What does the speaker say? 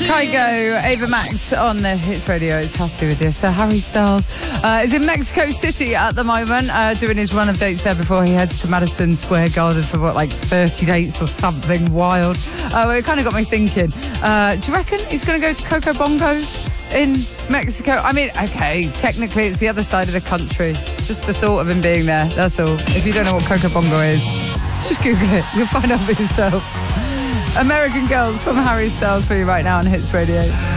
Kygo, Ava Max on the Hits Radio. It's has to be with you. So Harry Styles is in Mexico City at the moment, doing his run of dates there before he heads to Madison Square Garden for 30 dates or something wild. It kind of got me thinking, do you reckon he's going to go to Coco Bongos in Mexico? I mean, okay, technically it's the other side of the country. Just the thought of him being there, that's all. If you don't know what Coco Bongo is, just Google it. You'll find out for yourself. American Girls from Harry Styles for you right now on Hits Radio.